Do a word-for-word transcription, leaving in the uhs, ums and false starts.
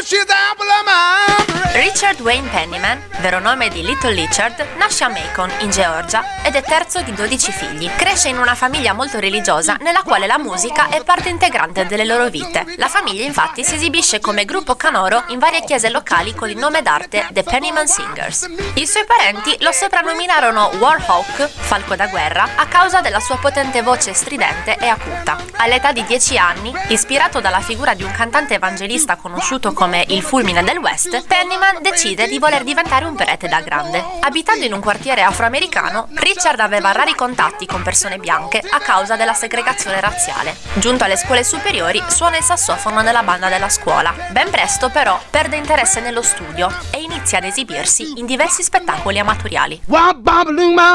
Richard Wayne Penniman, vero nome di Little Richard, nasce a Macon, in Georgia, ed è terzo di dodici figli. Cresce in una famiglia molto religiosa, nella quale la musica è parte integrante delle loro vite. La famiglia infatti si esibisce come gruppo canoro in varie chiese locali con il nome d'arte The Penniman Singers. I suoi parenti lo soprannominarono Warhawk, falco da guerra, a causa della sua potente voce stridente e acuta. All'età di dieci anni, ispirato dalla figura di un cantante evangelista conosciuto come il Fulmine del West, Penniman decide di voler diventare un prete da grande. Abitando in un quartiere afroamericano, Richard aveva rari contatti con persone bianche a causa della segregazione razziale. Giunto alle scuole superiori, suona il sassofono nella banda della scuola. Ben presto, però, perde interesse nello studio e inizia ad esibirsi in diversi spettacoli amatoriali.